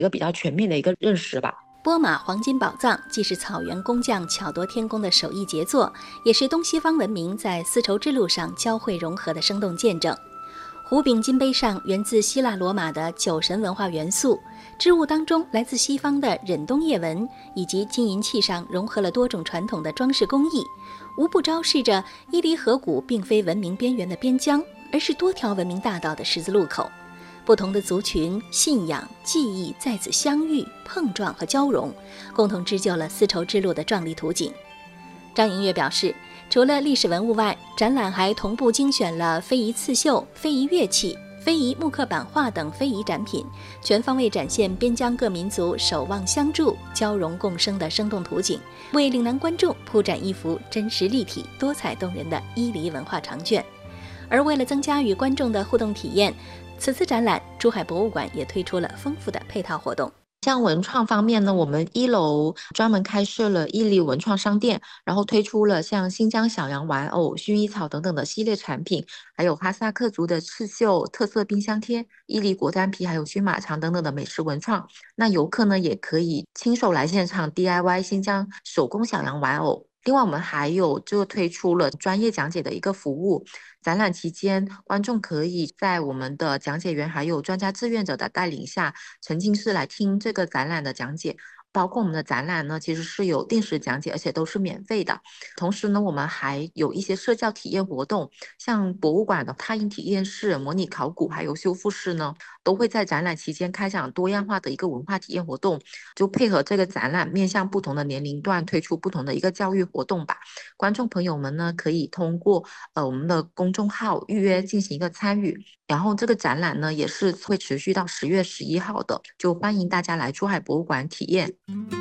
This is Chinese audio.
一个比较全面的一个认识吧。 波马黄金宝藏既是草原工匠巧夺天工的手艺杰作，也是东西方文明在丝绸之路上交汇融合的生动见证。壶柄金杯上源自希腊罗马的酒神文化元素，织物当中来自西方的忍冬叶纹，以及金银器上融合了多种传统的装饰工艺，无不昭示着伊犁河谷并非文明边缘的边疆，而是多条文明大道的十字路口。不同的族群、信仰、记忆在此相遇、碰撞和交融，共同织就了丝绸之路的壮丽图景。张莹月表示，除了历史文物外，展览还同步精选了非遗刺绣、非遗乐器、非遗木刻版画等非遗展品，全方位展现边疆各民族守望相助、交融共生的生动图景，为岭南观众铺展一幅真实立体、多彩动人的伊犁文化长卷。而为了增加与观众的互动体验，此次展览珠海博物馆也推出了丰富的配套活动。 像文创方面呢，我们1楼专门开设了伊犁文创商店，然后推出了像新疆小羊玩偶、薰衣草等等的系列产品，还有哈萨克族的刺绣、特色冰箱贴、伊犁果丹皮，还有熏马肠等等的美食文创。那游客呢也可以亲手来现场 DIY 新疆手工小羊玩偶。另外，我们还有推出了专业讲解的一个服务。展览期间，观众可以在我们的讲解员还有专家志愿者的带领下，沉浸式来听这个展览的讲解。包括我们的展览呢，其实是有定时讲解，而且都是免费的。同时呢，我们还有一些社交体验活动，像博物馆的踏印体验室、模拟考古还有修复室呢，都会在展览期间开展多样化的一个文化体验活动，就配合这个展览，面向不同的年龄段推出不同的一个教育活动吧。观众朋友们呢，可以通过我们的公众号预约进行一个参与。然后这个展览呢，也是会持续到10月11号的，就欢迎大家来珠海博物馆体验。